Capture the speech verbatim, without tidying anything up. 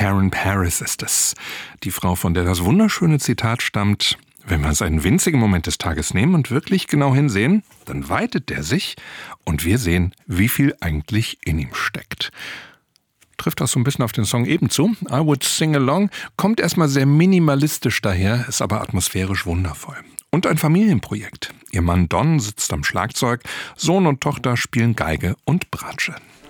Karen Paris ist es. Die Frau, von der das wunderschöne Zitat stammt: Wenn wir uns einen winzigen Moment des Tages nehmen und wirklich genau hinsehen, dann weitet der sich und wir sehen, wie viel eigentlich in ihm steckt. Trifft das so ein bisschen auf den Song eben zu. I Would Sing Along kommt erstmal sehr minimalistisch daher, ist aber atmosphärisch wundervoll. Und ein Familienprojekt. Ihr Mann Don sitzt am Schlagzeug, Sohn und Tochter spielen Geige und Bratsche.